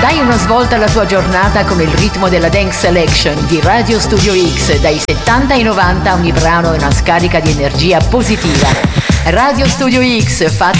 Dai una svolta alla tua giornata con il ritmo della Dance Selection di Radio Studio X. Dai 70 ai 90 ogni brano è una scarica di energia positiva. Radio Studio X, fatta